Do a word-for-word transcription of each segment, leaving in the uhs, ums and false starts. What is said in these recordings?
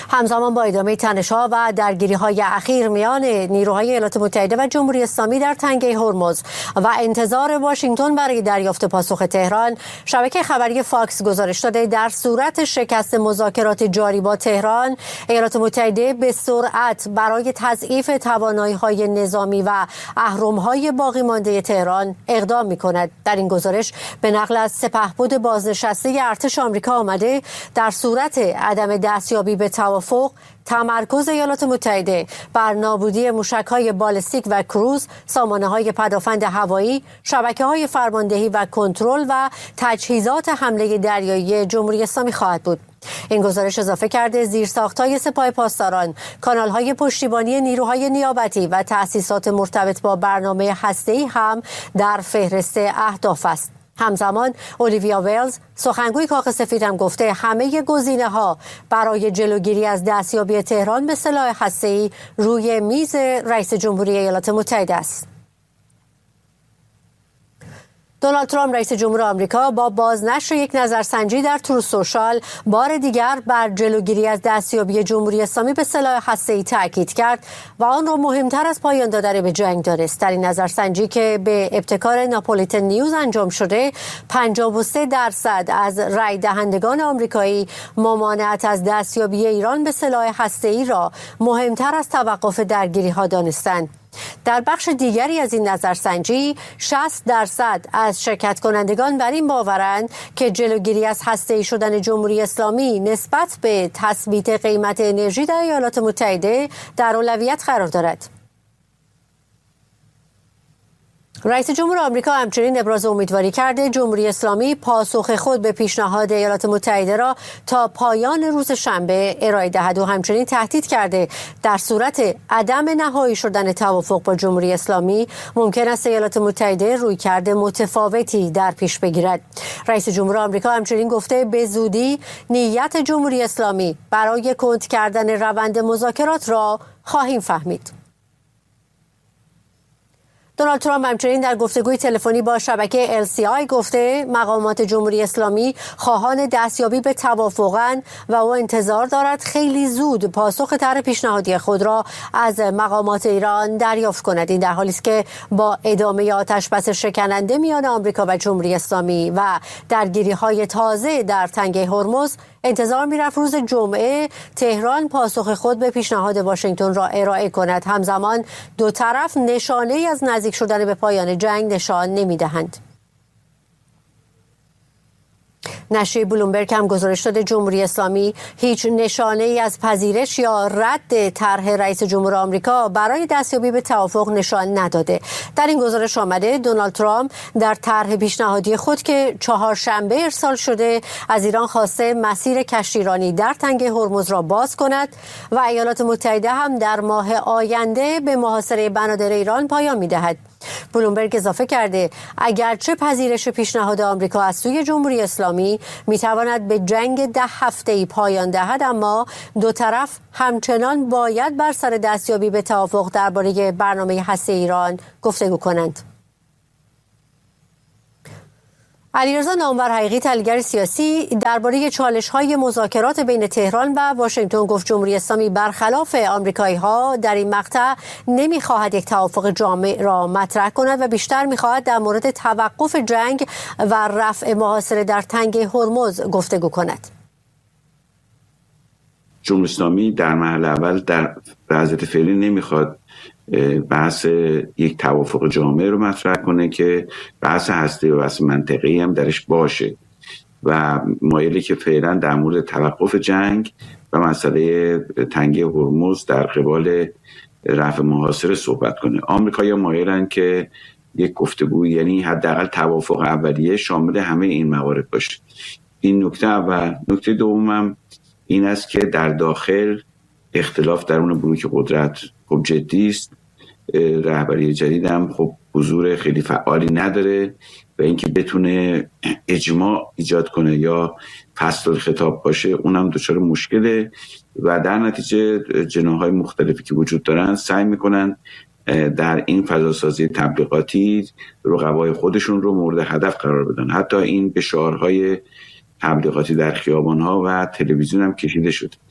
همزمان با ادامه تنش‌ها و درگیری‌های اخیر میان نیروهای ایالات متحده و جمهوری اسلامی در تنگه هرمز و انتظار واشنگتن برای دریافت پاسخ تهران، شبکه خبری فاکس گزارش داده در صورت شکست مذاکرات جاری با تهران، ایالات متحده به سرعت برای تضعیف توانایی‌های نظامی و اهرم‌های باقی مانده تهران اقدام می‌کند. در این گزارش به نقل از سپهبد بازنشسته ارتش آمریکا آمده در صورت عدم دستیابی به توافق، تمرکز ایالات متحده بر نابودی موشک‌های بالستیک و کروز، سامانه‌های پدافند هوایی، شبکه‌های فرماندهی و کنترل و تجهیزات حمله دریایی جمهوری اسلامی خواهد بود. این گزارش اضافه کرده زیرساخت‌های سپاه پاسداران، کانال‌های پشتیبانی نیروهای نیابتی و تأسیسات مرتبط با برنامه هسته‌ای هم در فهرست اهداف است. همزمان اولیویا ویلز، سخنگوی کاخ سفید، هم گفته همه گزینه‌ها برای جلوگیری از دستیابی تهران به سلاح هسته‌ای روی میز رئیس جمهوری ایالات متحده است. دونالد ترامپ رئیس جمهور آمریکا با بازنشر یک نظرسنجی در تروث سوشال بار دیگر بر جلوگیری از دستیابی جمهوری اسلامی به سلاح هسته‌ای تاکید کرد و آن را مهمتر از پایان دادن به جنگ دانست. در این نظرسنجی که به ابتکار ناپولیتن نیوز انجام شده، پنجاه و سه درصد از رای دهندگان آمریکایی ممانعت از دستیابی ایران به سلاح هسته‌ای را مهمتر از توقف درگیری‌ها دانستند. در بخش دیگری از این نظرسنجی، شصت درصد از شرکت کنندگان بر این باورند که جلوگیری از هسته‌ای شدن جمهوری اسلامی نسبت به تثبیت قیمت انرژی در ایالات متحده در اولویت قرار دارد. رئیس جمهور آمریکا همچنین ابراز امیدواری کرده جمهوری اسلامی پاسخ خود به پیشنهاد ایالات متحده را تا پایان روز شنبه ارائه دهد و همچنین تهدید کرده در صورت عدم نهایی شدن توافق با جمهوری اسلامی ممکن است ایالات متحده رویکرد متفاوتی در پیش بگیرد. رئیس جمهور آمریکا همچنین گفته به زودی نیت جمهوری اسلامی برای کند کردن روند مذاکرات را خواهیم فهمید. دونالد ترامپ همچنین در گفتگوی تلفنی با شبکه ال سی آی گفته مقامات جمهوری اسلامی خواهان دستیابی به توافقند و او انتظار دارد خیلی زود پاسخ طرح پیشنهادی خود را از مقامات ایران دریافت کند. این در حالی است که با ادامه آتشبس شکننده میان آمریکا و جمهوری اسلامی و درگیری‌های تازه در تنگه هرمز، انتظار می‌رفت روز جمعه تهران پاسخ خود به پیشنهاد واشنگتن را ارائه کند. همزمان دو طرف نشانه‌ای از نزدیک شدن به پایان جنگ نشان نمی‌دهند. نشریه بلومبرگ هم گزارش داده جمهوری اسلامی هیچ نشانه‌ای از پذیرش یا رد طرح رئیس جمهور آمریکا برای دستیابی به توافق نشان نداده. در این گزارش آمده دونالد ترامپ در طرح پیشنهادی خود که چهارشنبه ارسال شده از ایران خواسته مسیر کشتیرانی در تنگه هرمز را باز کند و ایالات متحده هم در ماه آینده به محاصره بنادر ایران پایان می‌دهد. بلومبرگ اضافه کرده اگرچه پذیرش پیشنهاد آمریکا از سوی جمهوری اسلامی میتواند به جنگ ده هفته‌ای پایان دهد، اما دو طرف همچنان باید بر سر دستیابی به توافق درباره برنامه هسته ایران گفتگو کنند. علیرضا نامور حقیقی، تحلیلگر سیاسی، درباره چالش‌های مذاکرات بین تهران و واشنگتن گفت جمهوری اسلامی برخلاف آمریکایی‌ها در این مقطع نمی‌خواهد یک توافق جامع را مطرح کند و بیشتر می‌خواهد در مورد توقف جنگ و رفع محاصره در تنگه هرمز گفتگو کند. جمهوری اسلامی در مرحله اول در وضعیت فعلی نمی‌خواد بحث یک توافق جامع رو مطرح کنه که بحث هسته و بحث منطقی هم درش باشه و مایلی که فعلا در مورد توقف جنگ و مسئله تنگه هرمز در قبال رفع محاصره صحبت کنه. آمریکایی‌ها مایلن که یک گفتگو، یعنی حداقل توافق اولیه، شامل همه این موارد باشه. این نکته اول. نکته دومم این است که در داخل اختلاف درون بلوک قدرت خب جدی است. رهبری جدید هم خب حضور خیلی فعالی نداره و اینکه بتونه اجماع ایجاد کنه یا فصل الخطاب باشه اونم دچار مشکله و در نتیجه جناح‌های مختلفی که وجود دارن سعی میکنن در این فضاسازی تبلیغاتی رقبای خودشون رو مورد هدف قرار بدن. حتی این به شعارهای تبلیغاتی در خیابان‌ها و تلویزیون هم کشیده شد.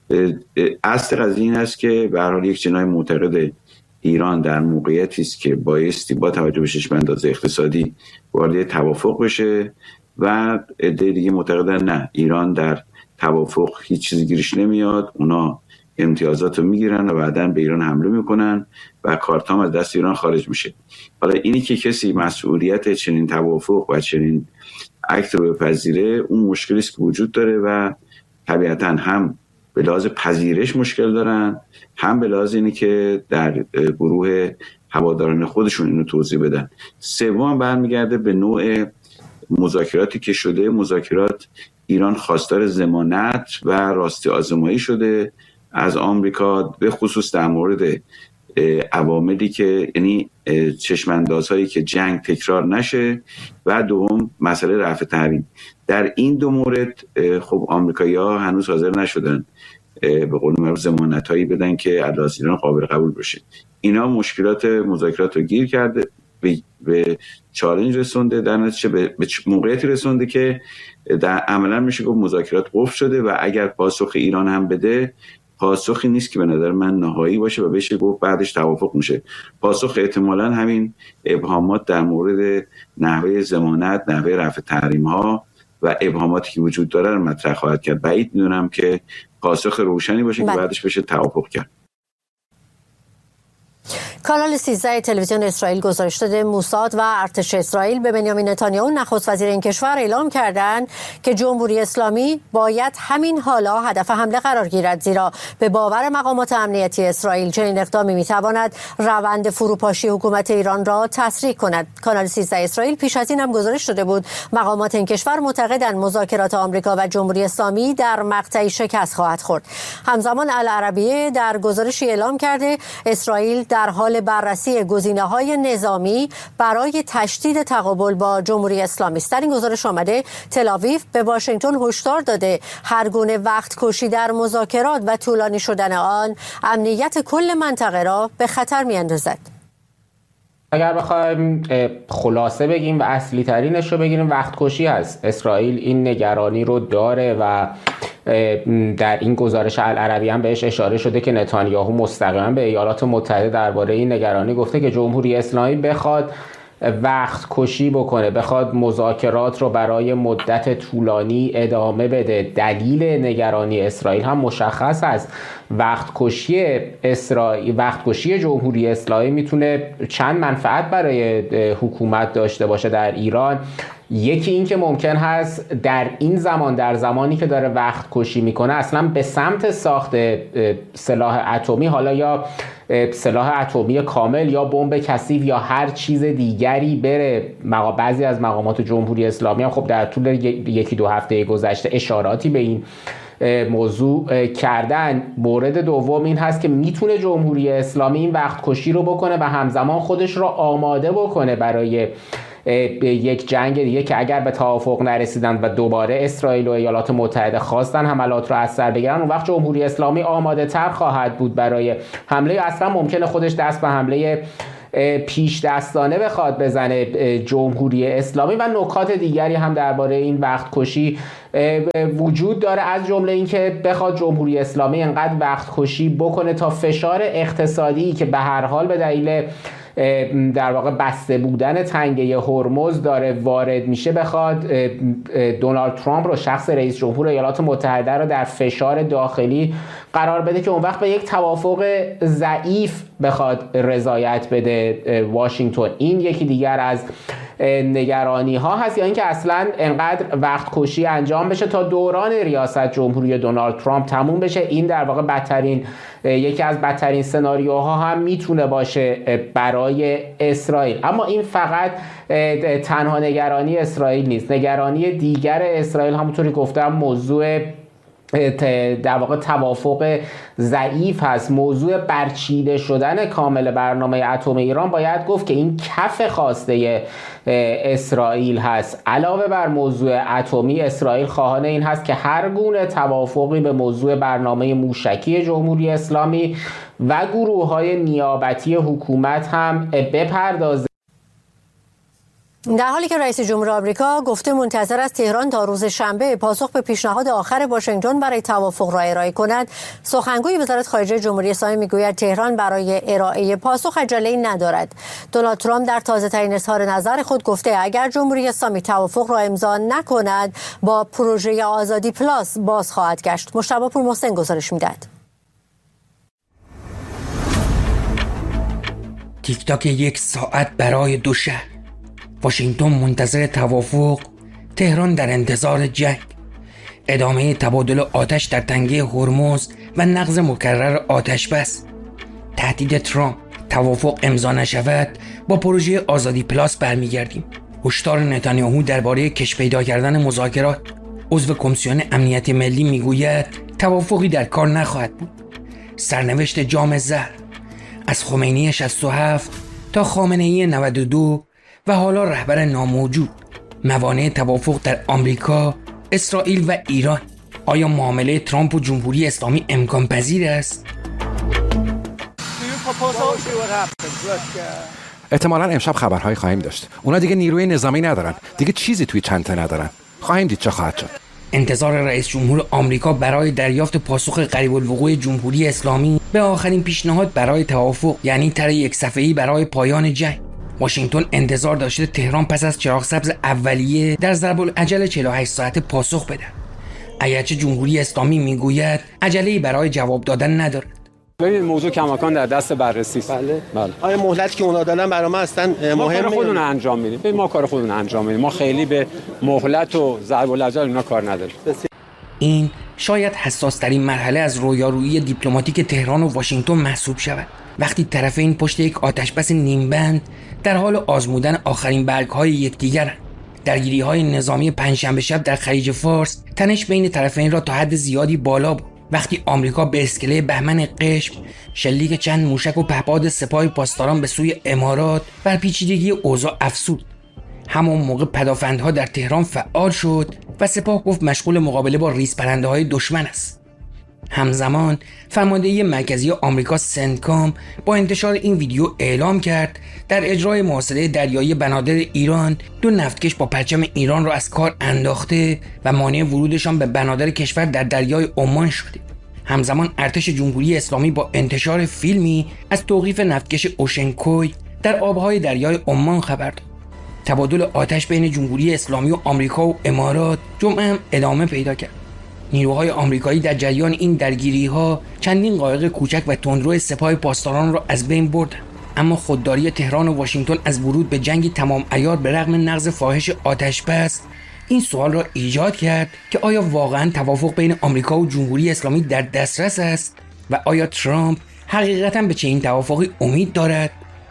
اصل قضیه این است که به هر حال یک جناح معتقد ایران در موقعیتی است که بایستی با توجه به چشم‌انداز اقتصادی وارد توافق بشه و عده دیگه معتقدن نه، ایران در توافق هیچ چیزی گیرش نمیاد، اونا امتیازات رو میگیرن و بعداً به ایران حمله میکنن و کارتام از دست ایران خارج میشه. حالا اینی که کسی مسئولیت چنین توافق و چنین اکت رو بپذیره، اون مشکلی است که وجود داره و طبیعتاً هم به لحاظ پذیرش مشکل دارن، هم به لحاظ اینی که در گروه هواداران خودشون اینو توضیح بدن. سوم برمیگرده به نوع مذاکراتی که شده. مذاکرات ایران خواستار ضمانت و راستی آزمایی شده از آمریکا، به خصوص در مورد عواملی که یعنی چشماندازهایی که جنگ تکرار نشه و دوم مسئله رفع تحریم. در این دو مورد خب آمریکایی‌ها هنوز حاضر نشدن به قول معروف ضمانتایی بدن که از ایران قابل قبول بشه. اینا مشکلات مذاکرات رو گیر کرده، به, به چالش رسونده، در نتیجه به, به موقعیتی رسونده که در عملا میشه گفت مذاکرات قفل شده و اگر پاسخ ایران هم بده، پاسخی نیست که به نظر من نهایی باشه و بشه گفت بعدش توافق میشه. پاسخ احتمالاً همین ابهامات در مورد نحوه ضمانت، نحوه رفع تحریم ها و ابهاماتی که وجود داره رو مطرح خواهد کرد. بعید میدونم که پاسخ روشنی باشه بله. که بعدش بشه توافق کرد. کانال سیزده تلویزیون اسرائیل گزارش داده موساد و ارتش اسرائیل به بنیامین نتانیاهو نخست وزیر این کشور اعلام کردند که جمهوری اسلامی باید همین حالا هدف حمله قرار گیرد، زیرا به باور مقامات امنیتی اسرائیل چنین اقدامی میتواند روند فروپاشی حکومت ایران را تسریع کند. کانال سیزده اسرائیل پیش از این هم گزارش داده بود مقامات این کشور معتقدند مذاکرات آمریکا و جمهوری اسلامی در مقطعی شکست خواهد خورد. همزمان العربیه در گزارشی اعلام کرده اسرائیل در حال بررسی گزینه‌های نظامی برای تشدید تقابل با جمهوری اسلامی است. در این گزارش آمده تل‌آویو به واشنگتن هشدار داده هر گونه وقت کشی در مذاکرات و طولانی شدن آن امنیت کل منطقه را به خطر می‌اندازد. اگر بخوایم خلاصه بگیم و اصلی ترینش رو بگیریم، وقت کشی هست. اسرائیل این نگرانی رو داره و در این گزارش العربی هم بهش اشاره شده که نتانیاهو مستقیما به ایالات متحده درباره این نگرانی گفته که جمهوری اسلامی بخواد وقت کشی بکنه، بخواد مذاکرات رو برای مدت طولانی ادامه بده. دلیل نگرانی اسرائیل هم مشخص است. وقت کشی اسرائیل، وقت کشی جمهوری اسلامی میتونه چند منفعت برای حکومت داشته باشه در ایران. یکی این که ممکن هست در این زمان، در زمانی که داره وقت کشی میکنه، اصلا به سمت ساخت سلاح اتمی، حالا یا سلاح اتمی کامل یا بمب کثیف یا هر چیز دیگری بره. بعضی از مقامات جمهوری اسلامی هم خب در طول یکی دو هفته گذشته اشاراتی به این موضوع کردن. مورد دوم این هست که میتونه جمهوری اسلامی این وقت کشی رو بکنه و همزمان خودش رو آماده بکنه برای یک جنگ دیگه که اگر به توافق نرسیدن و دوباره اسرائیل و ایالات متحده خواستن حملات رو از سر بگیرن، اون وقت جمهوری اسلامی آماده تر خواهد بود برای حمله. اصلا ممکنه خودش دست به حمله پیش دستانه بخواد بزنه جمهوری اسلامی. و نکات دیگری هم درباره این وقت کشی وجود داره، از جمله این که بخواد جمهوری اسلامی انقدر وقت کشی بکنه تا فشار اقتصادی که به هر حال به دلیل در واقع بسته بودن تنگه هرمز داره وارد میشه، بخواد دونالد ترامپ رو، شخص رئیس جمهور ایالات متحده رو در فشار داخلی قرار بده که اون وقت به یک توافق ضعیف بخواد رضایت بده واشنگتن. این یکی دیگر از نگرانی ها هست، یا اینکه اصلا انقدر وقت کشی انجام بشه تا دوران ریاست جمهوری دونالد ترامپ تموم بشه. این در واقع بدترین، یکی از بدترین سناریوها هم میتونه باشه برای اسرائیل. اما این فقط تنها نگرانی اسرائیل نیست. نگرانی دیگر اسرائیل همونطوری گفتم موضوع در واقع توافق ضعیف هست. موضوع برچیده شدن کامل برنامه اتم ایران باید گفت که این کف خواسته اسرائیل هست. علاوه بر موضوع اتمی، اسرائیل خواهان این هست که هر گونه توافقی به موضوع برنامه موشکی جمهوری اسلامی و گروه‌های نیابتی حکومت هم بپردازه. در حالی که رئیس جمهور آمریکا گفته منتظر است تهران تا روز شنبه پاسخ به پیشنهاد آخر واشنگتن برای توافق را ارائه کند، سخنگوی وزارت خارجه جمهوری اسلامی میگوید تهران برای ارائه پاسخ عجله‌ای ندارد. دونالد ترامپ در تازه‌ترین اظهار نظر خود گفته اگر جمهوری اسلامی توافق را امضا نکند با پروژه آزادی پلاس باز خواهد گشت. مجتبی پورمحسن گزارش می‌دهد. تیک تاک یک ساعت برای دو شهر. واشنگتن منتظر توافق، تهران در انتظار جنگ. ادامه تبادل آتش در تنگه هرمز و نقض مکرر آتش بس. تهدید ترامپ توافق امضا نشود با پروژه آزادی پلاس برمیگردیم. هشدار نتانیاهو درباره کش پیدا کردن مذاکرات. عضو کمیسیون امنیت ملی میگوید توافقی در کار نخواهد بود. سرنوشت جام زهر از خمینی شصت و هفت تا خامنه‌ای نود و دو و حالا رهبر ناموجود. موانع توافق در آمریکا، اسرائیل و ایران. آیا معامله ترامپ و جمهوری اسلامی امکان پذیر است؟ احتمالاً امشب خبرهای خواهیم داشت. اونا دیگه نیروی نظامی ندارن، دیگه چیزی توی چنته ندارن. خواهیم دید چه خواهد شد. انتظار رئیس جمهور آمریکا برای دریافت پاسخ قریب الوقوع جمهوری اسلامی به آخرین پیشنهاد برای توافق، یعنی طرح یک صفحه‌ای برای پایان جنگ. واشنگتن انتظار داشته تهران پس از چراغ سبز اولیه در ضرب العجل چهل و هشت ساعته پاسخ بده. اگرچه جمهوری اسلامی میگوید عجله‌ای برای جواب دادن ندارد. این موضوع کماکان در دست بررسی است. بله. بله. آیا مهلتی که اونا دادن برای ما اصلا مهمه؟ ما کار خودمون انجام میدیم. ما کار خودمون انجام میدیم. ما خیلی به مهلت و ضرب العجل اینا کار نداریم. این شاید حساس ترین مرحله از رویارویی دیپلماتیک تهران و واشنگتن محسوب شود. وقتی طرفین پشت یک آتشبس نیمبند در حال آزمودن آخرین برگ‌های یکدیگرند. درگیری‌های نظامی پنجشنبه شب در خلیج فارس تنش بین طرفین را تا حد زیادی بالا بود. وقتی آمریکا به اسکله بهمن قشم شلیک چند موشک و پهپاد سپاه پاسداران به سوی امارات بر پیچیدگی اوضاع افزود. همون موقع پدافندها در تهران فعال شد و سپاه گفت مشغول مقابله با ریزپرنده‌های دشمن است. همزمان فرماندهی مرکزی آمریکا سنتکام با انتشار این ویدیو اعلام کرد در اجرای محاصره دریایی بنادر ایران دو نفتکش با پرچم ایران را از کار انداخته و مانع ورودشان به بنادر کشور در دریای عمان شده. همزمان ارتش جمهوری اسلامی با انتشار فیلمی از توقیف نفتکش اوشنکوی در آبهای دریای عمان خبر داد. تبادل آتش بین جمهوری اسلامی و آمریکا و امارات جمعه هم ادامه پیدا کرد. نیروهای آمریکایی در جریان این درگیری‌ها چندین قایق کوچک و تندرو سپاه پاسداران را از بین بردند. اما خودداری تهران و واشنگتن از ورود به جنگ تمام عیار به رغم نقض فاحش آتشبس این سوال را ایجاد کرد که آیا واقعاً توافق بین آمریکا و جمهوری اسلامی در دسترس است و آیا ترامپ حقیقتاً به چنین توافقی امید دارد؟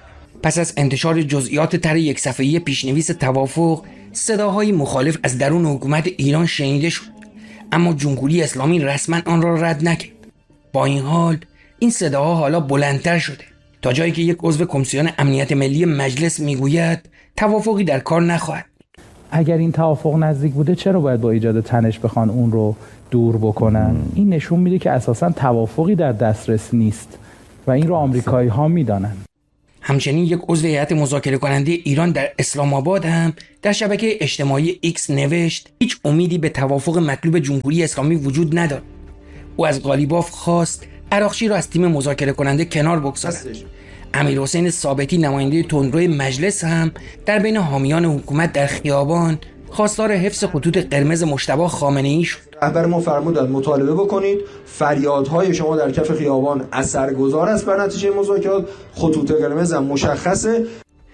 پس از انتشار جزئیات طرح یک صفحه‌ای پیشنویس توافق، صداهای مخالف از درون حکومت ایران شنیده شد، اما جمهوری اسلامی رسما آن را رد نکرد. با این حال این صداها حالا بلندتر شده تا جایی که یک عضو کمیسیون امنیت ملی مجلس میگوید توافقی در کار نخواهد. اگر این توافق نزدیک بوده چرا باید با ایجاد تنش بخوان اون رو دور بکنن؟ این نشون میده که اساساً توافقی در دسترس نیست و این رو آمریکایی ها میدانن. همچنین یک عضو هیئت مذاکره کننده ایران در اسلام آباد هم در شبکه اجتماعی ایکس نوشت هیچ امیدی به توافق مطلوب جمهوری اسلامی وجود ندارد. او از قالیباف خواست عراقچی را از تیم مذاکره کننده کنار بگذارد. امیرحسین ثابتی نماینده تندروی مجلس هم در بین حامیان حکومت در خیابان خواستار حفظ خطوط قرمز مجتبی خامنه‌ای شد. رهبر ما فرمودند مطالبه بکنید، فریادهای شما در کف خیابان اثرگذار است بر نتیجه مذاکرات، خطوط قرمز هم مشخصه.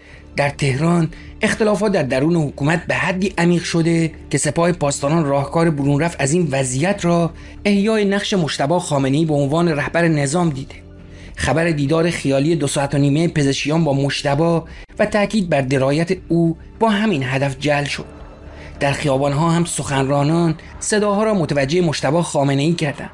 در تهران اختلافات در درون حکومت به حدی عمیق شده که سپاه پاسداران راهکار برون رفت از این وضعیت را احیای نقش مجتبی خامنه‌ای به عنوان رهبر نظام دیده. خبر دیدار خیالی دو ساعت و نیمه پزشکیان با مجتبی و تاکید بر درایت او با همین هدف جعل شد. در خیابان‌ها هم سخنرانان صداها را متوجه مجتبی خامنه‌ای کردند.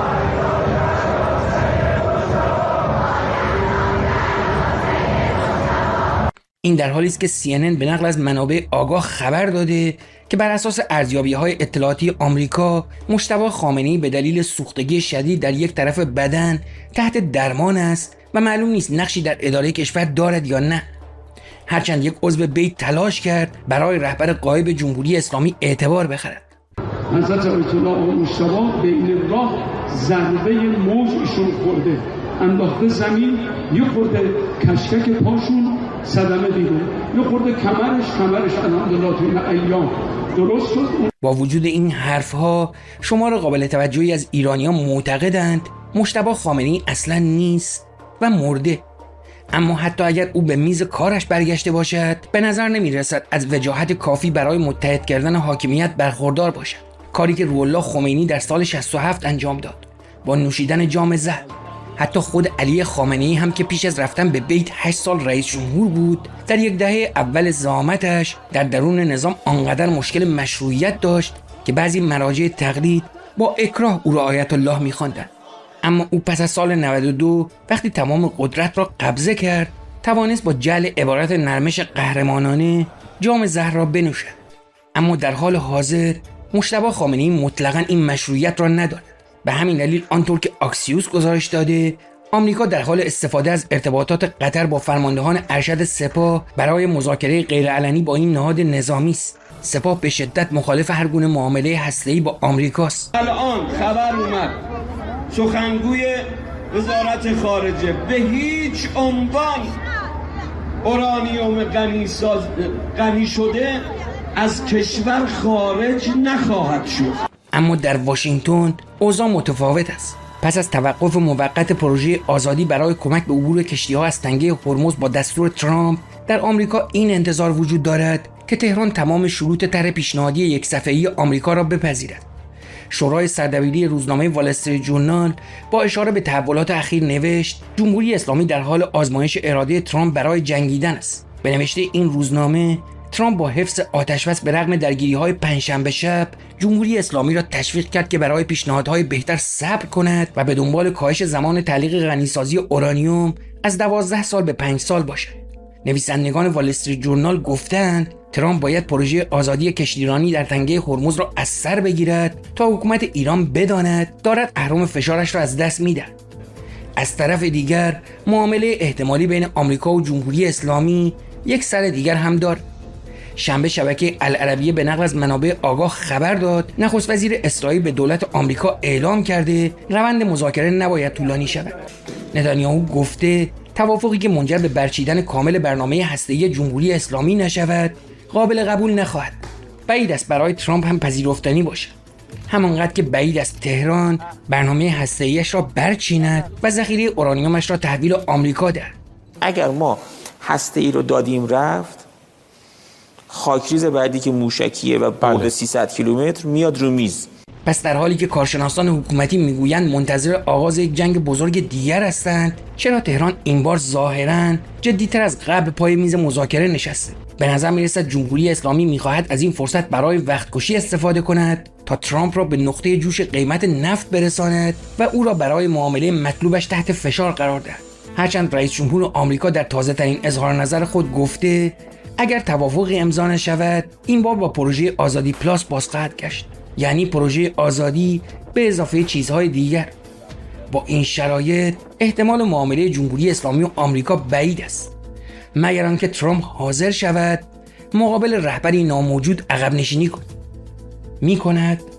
این در حالی است که سی ان ان به نقل از منابع آگاه خبر داده که بر اساس ارزیابی‌های اطلاعاتی آمریکا مجتبی خامنه‌ای به دلیل سوختگی شدید در یک طرف بدن تحت درمان است و معلوم نیست نقشی در اداره کشور دارد یا نه. هرچند یک عضو بیت تلاش کرد برای رهبر غایب جمهوری اسلامی اعتبار بخرد. حضرت آیت الله آقا مجتبی بین راه ضربه موج ایشون خورده، انداخته زمین، یه خورده کشکک پاشون صدمه دیده، یه خورده کمرش کمرش الحمدلله تو این ایام درست شد. با وجود این حرفها شمار قابل توجهی از ایرانیان معتقدند مجتبی خامنه‌ای اصلا نیست و مرده. اما حتی اگر او به میز کارش برگشته باشد به نظر نمی رسد از وجاهت کافی برای متحد کردن حاکمیت برخوردار باشد، کاری که روح‌الله خمینی در سال شصت و هفت انجام داد با نوشیدن جام زهر. حتی خود علی خامنه‌ای هم که پیش از رفتن به بیت هشت سال رئیس جمهور بود، در یک دهه اول زعامتش در درون نظام آنقدر مشکل مشروعیت داشت که بعضی مراجع تقلید با اکراه او را آیت الله می‌خواندند. اما او پس از سال نود و دو وقتی تمام قدرت را قبضه کرد توانست با جعل عبارت نرمش قهرمانانه جام زهر را بنوشد. اما در حال حاضر مجتبی خامنه‌ای مطلقاً این مشروعیت را ندارد. به همین دلیل آنطور که آکسیوس گزارش داده، آمریکا در حال استفاده از ارتباطات قطر با فرماندهان ارشد سپاه برای مذاکره غیرعلنی با این نهاد نظامی است. سپاه به شدت مخالف هر گونه معامله هسته‌ای با آمریکاست. الان خبر اومد سخنگوی وزارت خارجه به هیچ عنوان اورانیوم غنی ساز غنی شده از کشور خارج نخواهد شد. اما در واشنگتن اوضاع متفاوت است. پس از توقف موقت پروژه آزادی برای کمک به عبور کشتی‌ها از تنگه هرمز با دستور ترامپ، در آمریکا این انتظار وجود دارد که تهران تمام شروط طرح پیشنهادی یک صفحه‌ای آمریکا را بپذیرد. شورای سردبیری روزنامه وال استریت ژورنال با اشاره به تحولات اخیر نوشت جمهوری اسلامی در حال آزمایش اراده ترامپ برای جنگیدن است. به نوشته این روزنامه، ترامپ با حفظ آتش‌بس به رغم درگیری‌های پنجشنبه شب جمهوری اسلامی را تشویق کرد که برای پیشنهادهای بهتر صبر کند و به دنبال کاهش زمان تعلیق غنیسازی اورانیوم از دوازده سال به پنج سال باشد. نویسندگان وال استریت ژورنال گفتند ترامپ باید پروژه آزادی کشتیرانی در تنگه هرمز را از سر بگیرد تا حکومت ایران بداند دارد اهرم فشارش را از دست می‌دهد. از طرف دیگر معامله احتمالی بین آمریکا و جمهوری اسلامی یک سر دیگر هم دارد. شنبه شبکه العربیه به نقل از منابع آگاه خبر داد نخست وزیر اسرائیل به دولت آمریکا اعلام کرده روند مذاکره نباید طولانی شود. نتانیاهو گفته توافقی که منجر به برچیدن کامل برنامه هسته‌ای جمهوری اسلامی نشود قابل قبول نخواهد. بعید است برای ترامپ هم پذیرفتنی باشد، همانقدر که بعید است تهران برنامه هسته‌ایش را برچیند و ذخیره اورانیومش را تحویل آمریکا دهد. اگر ما هسته‌ای رو دادیم رفت، خاکریز بعدی که موشکیه و بعد سیصد کیلومتر میاد رو میز. پس در حالی که کارشناسان حکومتی میگویند منتظر آغاز یک جنگ بزرگ دیگر هستند، چرا تهران این بار ظاهراً جدی‌تر از قبل پای میز مذاکره نشسته؟ به نظر میرسد جمهوری اسلامی میخواهد از این فرصت برای وقتکشی استفاده کند تا ترامپ را به نقطه جوش قیمت نفت برساند و او را برای معامله مطلوبش تحت فشار قرار دهد. هرچند رئیس جمهور آمریکا در تازه ترین اظهار نظر خود گفته اگر توافقی امضا نشود این بار با پروژه آزادی پلاس باز خواهد گشت، یعنی پروژه آزادی به اضافه چیزهای دیگر. با این شرایط احتمال معامله جمهوری اسلامی و آمریکا بعید است، مگر آنکه ترامپ حاضر شود مقابل رهبری ناموجود عقب نشینی کند. می‌کند